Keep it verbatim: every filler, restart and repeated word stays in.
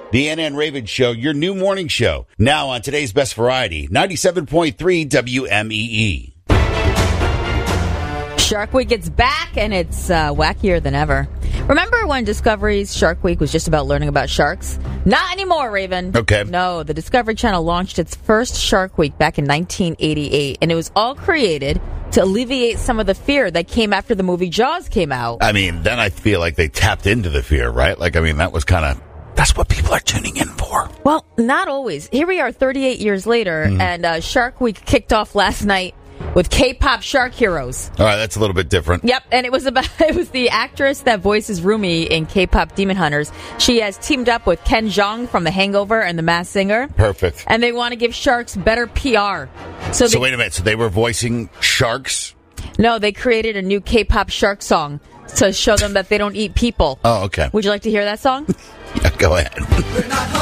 The Ann and Raven Show, your new morning show. Now on today's Best Variety, ninety-seven point three W M E E. Shark Week is back, and it's uh, wackier than ever. Remember when Discovery's Shark Week was just about learning about sharks? Not anymore, Raven. Okay. No, the Discovery Channel launched its first Shark Week back in nineteen eighty-eight, and it was all created to alleviate some of the fear that came after the movie Jaws came out. I mean, then I feel like they tapped into the fear, right? Like, I mean, that was kind of... That's what people are tuning in for. Well, not always. Here we are thirty-eight years later, mm-hmm. and uh, Shark Week kicked off last night with K-pop shark heroes. All right, that's a little bit different. Yep, and it was about it was the actress that voices Rumi in K-pop Demon Hunters. She has teamed up with Ken Jeong from The Hangover and The Masked Singer. Perfect. And they want to give sharks better P R. So, so they, wait a minute. So they were voicing sharks? No, they created a new K-pop shark song to show them that they don't eat people. Oh, okay. Would you like to hear that song? Yeah, go ahead.